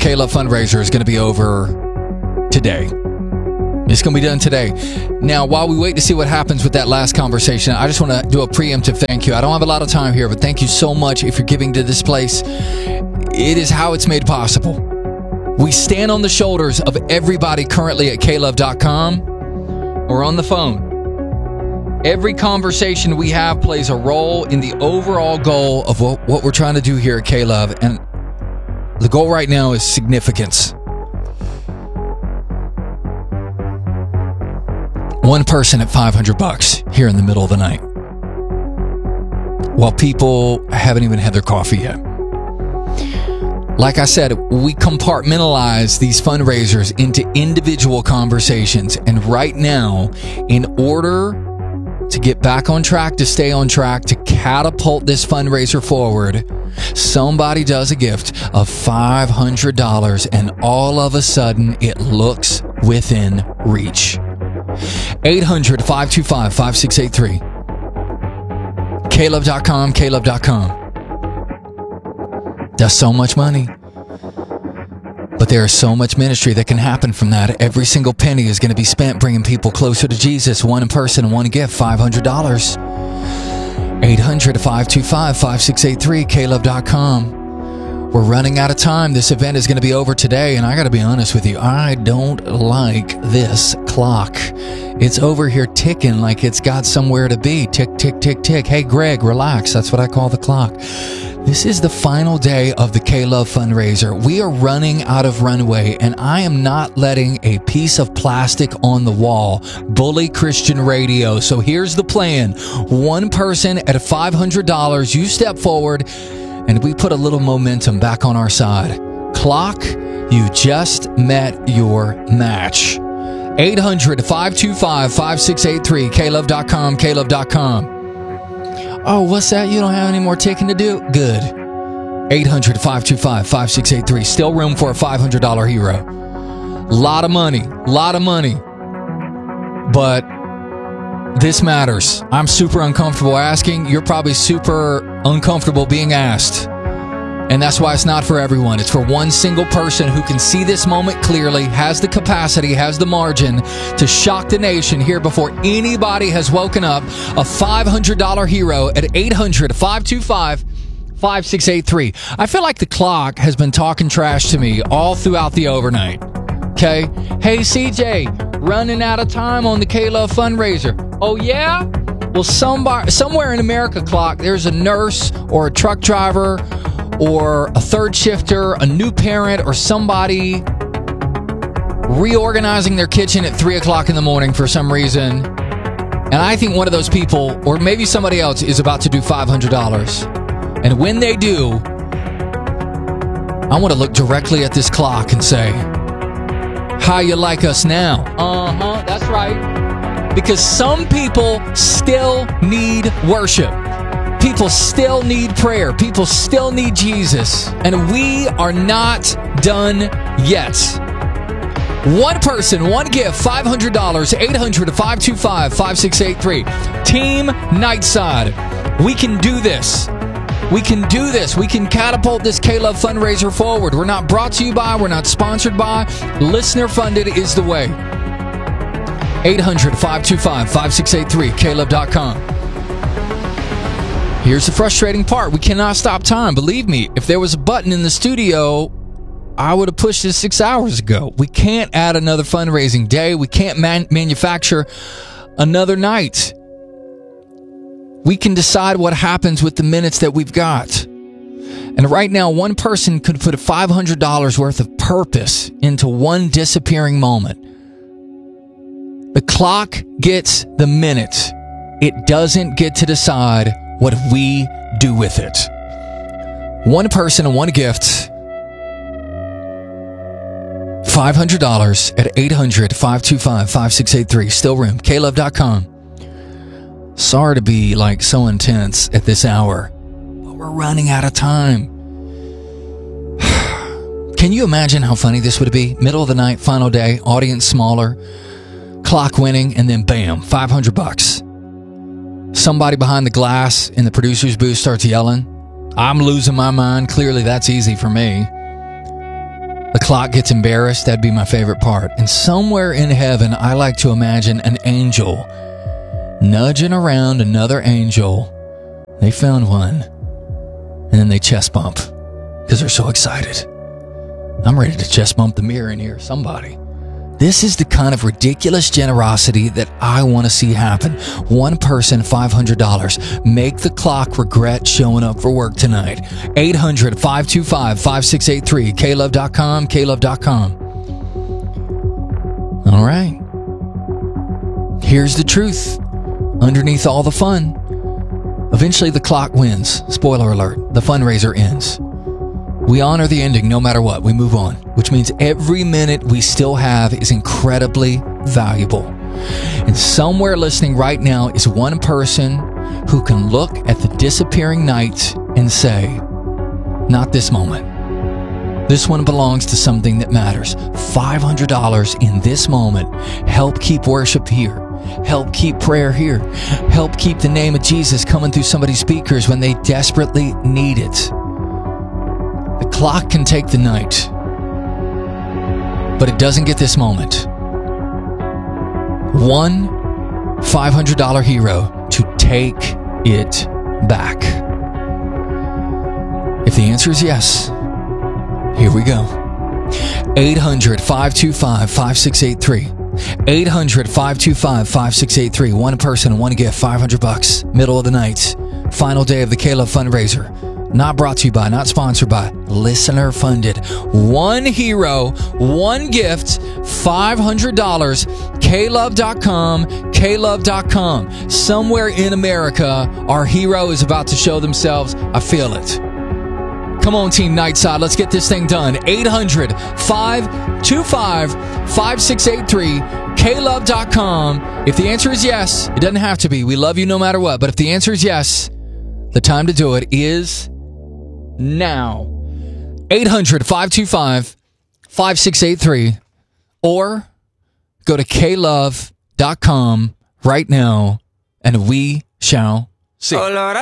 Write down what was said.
K-Love fundraiser is going to be over today. It's going to be done today. Now, while we wait to see what happens with that last conversation, I just want to do a preemptive thank you. I don't have a lot of time here, but thank you so much if you're giving to this place. It is how it's made possible. We stand on the shoulders of everybody currently at klove.com or on the phone. Every conversation we have plays a role in the overall goal of what we're trying to do here at K-Love. And the goal right now is significance. One person at $500 here in the middle of the night, while people haven't even had their coffee yet. Like I said, we compartmentalize these fundraisers into individual conversations. And right now, in order to get back on track, to stay on track, to catapult this fundraiser forward, somebody does a gift of $500, and all of a sudden, it looks within reach. 800-525-5683. klove.com, klove.com. That's so much money. But there is so much ministry that can happen from that. Every single penny is going to be spent bringing people closer to Jesus. One person, one gift, $500. 800-525-5683, klove.com. We're running out of time. This event is going to be over today, and I got to be honest with you, I don't like this clock. It's over here ticking like it's got somewhere to be. Tick, tick, tick, tick. Hey, Greg, relax. That's what I call the clock. This is the final day of the K-Love fundraiser. We are running out of runway, and I am not letting a piece of plastic on the wall bully Christian radio. So here's the plan. One person at $500, you step forward, and we put a little momentum back on our side. Clock, you just met your match. 800-525-5683, klove.com, klove.com. Oh, what's that? You don't have any more ticking to do? Good. 800-525-5683. Still room for a $500 hero. Lot of money. But this matters. I'm super uncomfortable asking. You're probably super uncomfortable being asked. And that's why it's not for everyone. It's for one single person who can see this moment clearly, has the capacity, has the margin to shock the nation here before anybody has woken up. A $500 hero at 800-525-5683. I feel like the clock has been talking trash to me all throughout the overnight. Okay? Hey, CJ, running out of time on the K-Love fundraiser. Oh, yeah? Well, somewhere in America, clock, there's a nurse or a truck driver or a third shifter, a new parent, or somebody reorganizing their kitchen at 3 o'clock in the morning for some reason. And I think one of those people, or maybe somebody else, is about to do $500. And when they do, I want to look directly at this clock and say, how you like us now? That's right. Because some people still need worship. People still need prayer. People still need Jesus. And we are not done yet. One person, one gift, $500, 800-525-5683. Team Nightside. We can do this. We can do this. We can catapult this K-Love fundraiser forward. We're not brought to you by, we're not sponsored by. Listener funded is the way. 800-525-5683, klove.com. Here's the frustrating part. We cannot stop time. Believe me, if there was a button in the studio, I would have pushed this 6 hours ago. We can't add another fundraising day. We can't manufacture another night. We can decide what happens with the minutes that we've got. And right now, one person could put $500 worth of purpose into one disappearing moment. The clock gets the minute. It doesn't get to decide what we do with it. One person and one gift. $500 at 800-525-5683. Still room. klove.com. Sorry to be so intense at this hour, but we're running out of time. Can you imagine how funny this would be? Middle of the night, final day, audience smaller, clock winning, and then bam, $500. Somebody behind the glass in the producer's booth starts yelling. I'm losing my mind. Clearly, that's easy for me. The clock gets embarrassed. That'd be my favorite part. And somewhere in heaven, I like to imagine an angel nudging around another angel. They found one. And then they chest bump because they're so excited. I'm ready to chest bump the mirror in here. Somebody. This is the kind of ridiculous generosity that I want to see happen. One person, $500. Make the clock regret showing up for work tonight. 800-525-5683. klove.com, klove.com. All right. Here's the truth. Underneath all the fun, eventually the clock wins. Spoiler alert. The fundraiser ends. We honor the ending no matter what. We move on, which means every minute we still have is incredibly valuable. And somewhere listening right now is one person who can look at the disappearing night and say, not this moment. This one belongs to something that matters. $500 in this moment. Help keep worship here. Help keep prayer here. Help keep the name of Jesus coming through somebody's speakers when they desperately need it. The clock can take the night, but it doesn't get this moment. One $500 hero to take it back. If the answer is yes, here we go. 800-525-5683. 800-525-5683. One person, one gift, $500. Middle of the night. Final day of the K-Love fundraiser. Not brought to you by, not sponsored by, listener funded. One hero, one gift, $500. klove.com, klove.com. Somewhere in America, our hero is about to show themselves. I feel it. Come on, Team Nightside. Let's get this thing done. 800-525-5683, klove.com. If the answer is yes, it doesn't have to be. We love you no matter what. But if the answer is yes, the time to do it is now. 800-525-5683 or go to klove.com right now and we shall see.